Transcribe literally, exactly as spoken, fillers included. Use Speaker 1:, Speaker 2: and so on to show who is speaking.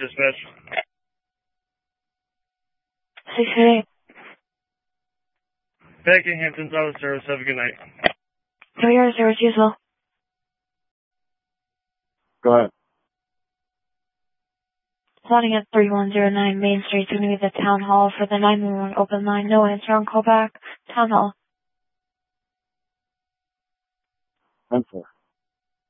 Speaker 1: Dispatch.
Speaker 2: six eight.
Speaker 1: Packinghamton's out of service. Have a good night.
Speaker 2: three zero zero two as well.
Speaker 3: Go ahead.
Speaker 2: Plotting at three one zero nine Main Street, going to be the Town Hall for the nine one one open line. No answer on callback. Town Hall.
Speaker 3: ten four.